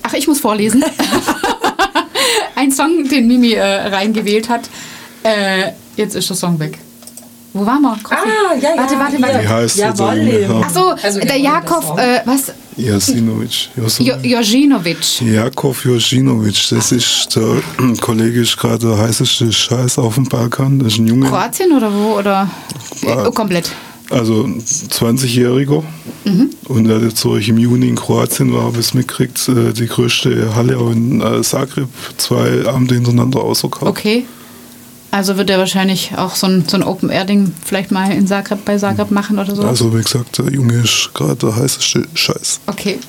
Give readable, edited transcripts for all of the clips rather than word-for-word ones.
Ach, ich muss vorlesen. Ein Song, den Mimi reingewählt hat. Jetzt ist der Song weg. Wo waren wir? Ja. Warte. Wie heißt der? Achso, der Jakov, was? Josinovic. Josinovic. Jakov Josinovic, das ist der Kollege, ist gerade der heißeste Scheiß auf dem Balkan. Das ist ein Junge. Kroatien oder wo? Oder komplett? Also 20-Jähriger. Und er hat jetzt im Juni in Kroatien, war, bis mitgekriegt, die größte Halle auch in Zagreb, 2 Abende hintereinander ausverkauft. Okay. Also wird er wahrscheinlich auch so ein Open-Air-Ding vielleicht mal bei Zagreb machen oder so? Also wie gesagt, der Junge ist gerade der heißeste Scheiß. Okay.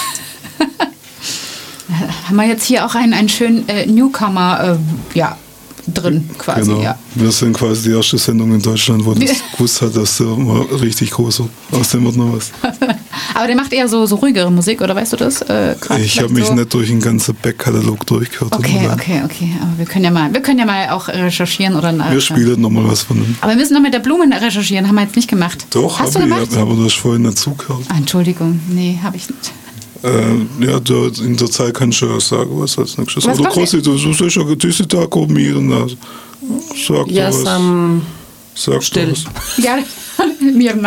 Haben wir jetzt hier auch einen schönen Newcomer drin quasi. Genau. Ja. Wir sind quasi die erste Sendung in Deutschland, wo das gewusst hat, dass der mal richtig groß wird. Aus dem wird noch was. Aber der macht eher so ruhigere Musik, oder weißt du das? Ich habe mich nicht durch den ganzen Backkatalog durchgehört. Okay. Aber wir können ja mal auch recherchieren oder. Wir spielen nochmal was von dem. Aber wir müssen noch mit der Blumen recherchieren, haben wir jetzt nicht gemacht. Doch, hast du gemacht? Aber du hast vorhin nicht zugehört. Entschuldigung, nee, habe ich nicht. In der Zeit kannst du ja sagen, was als nächstes. Was oder Krossi, du sollst ja diese Tag probieren. Sag ja, was. Sag still. was. Ja, Mirna.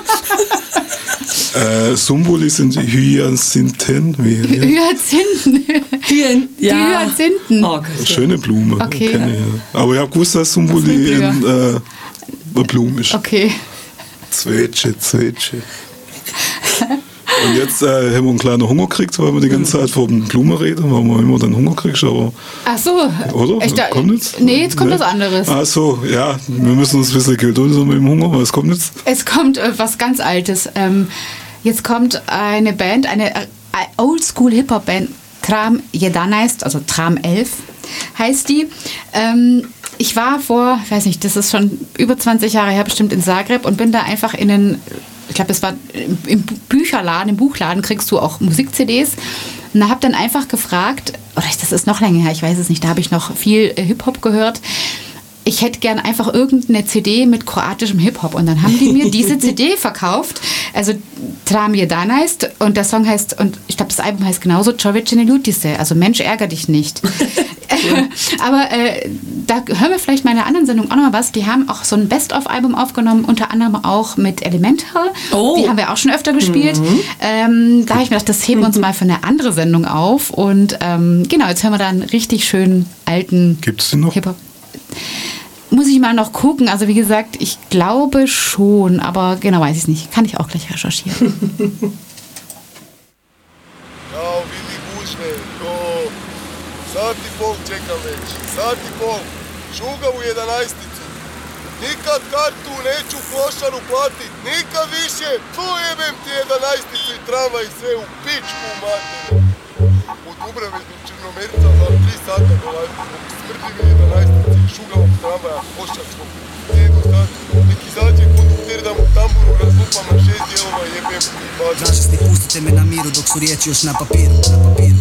Sumbuli sind Hyazinthen. Hyazinthen. Ja. Die Hyazinthen. Oh, schöne Blume. Okay. Kenn ich, ja. Aber ich habe gewusst, dass Sumbuli eine Blume ist. Okay. Zwetsche. Und jetzt haben wir einen kleinen Hunger gekriegt, weil wir die ganze Zeit vor den Blumen reden, weil man immer den Hunger kriegst. Aber ach so. oder? Kommt jetzt? Nee, jetzt kommt was anderes. Ach so, ja. Wir müssen uns ein bisschen gedulden mit dem Hunger. Was kommt jetzt? Es kommt was ganz Altes. Jetzt kommt eine Band, eine Oldschool-Hip-Hop-Band, Tram 11, also Tram 11 heißt die. Ich war ich weiß nicht, das ist schon über 20 Jahre her bestimmt in Zagreb und bin da einfach ich glaube, es war im Bücherladen, im Buchladen kriegst du auch Musik-CDs. Und da habe dann einfach gefragt, oder das ist noch länger her, ich weiß es nicht, da habe ich noch viel Hip-Hop gehört. Ich hätte gern einfach irgendeine CD mit kroatischem Hip-Hop. Und dann haben die mir diese CD verkauft. Also Tram 11 und der Song heißt, und ich glaube, das Album heißt genauso, Čovječe ne ljuti se, also Mensch, ärger dich nicht. Aber da hören wir vielleicht mal in einer anderen Sendung auch noch mal was. Die haben auch so ein Best-of-Album aufgenommen, unter anderem auch mit Elemental. Oh. Die haben wir auch schon öfter gespielt. Da habe ich mir gedacht, das heben wir uns mal für eine andere Sendung auf. Und genau, jetzt hören wir da einen richtig schönen alten Gibt's den noch? Hip-Hop. Muss ich mal noch gucken. Also wie gesagt, ich glaube schon, aber genau weiß ich es nicht. Kann ich auch gleich recherchieren. Sat i pol čekam već, sat i pol, šugam u 11-icu. Nikad kartu neću klošaru platit, nikad više, pojebem ti 11-icu i tramvaj i sve u pičku materiju. U Dubrave do Črnomerca za 3 sata dolazim, smrdi mi 11-ici, šugam u tramvaja, pošačkom. Sjedu sad, neki izađe kondukter da mu tamburu razlupam na 6 dijelova i jebem i bazim. Zašesti, pustite me na miru dok su riječi još na papiru.